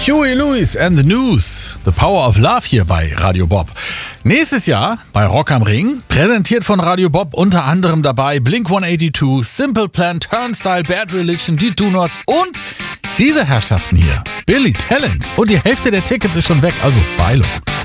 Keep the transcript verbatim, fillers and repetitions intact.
Huey Lewis and the News, The Power of Love hier bei Radio Bob. Nächstes Jahr bei Rock am Ring, präsentiert von Radio Bob, unter anderem dabei Blink hundertzweiundachtzig, Simple Plan, Turnstile, Bad Religion, die Do-Nots und diese Herrschaften hier, Billy Talent. Und die Hälfte der Tickets ist schon weg, also Beilung.